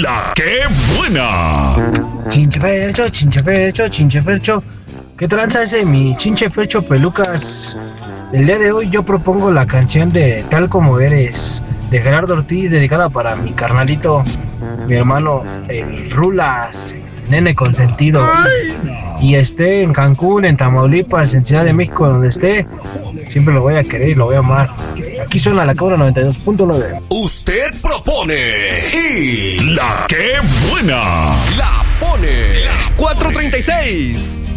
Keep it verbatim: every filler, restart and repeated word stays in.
La que buena. Chinchefercho, chinchefercho, chinchefercho. ¿Qué tranza ese mi chinchefercho pelucas? El día de hoy yo propongo la canción de Tal Como Eres, de Gerardo Ortiz, dedicada para mi carnalito, mi hermano, el Rulas, nene consentido. Y esté en Cancún, en Tamaulipas, en Ciudad de México, donde esté, siempre lo voy a querer y lo voy a amar. Aquí suena la Cobra noventa y dos punto nueve. Usted propone y la que buena la pone. cuatro treinta y seis.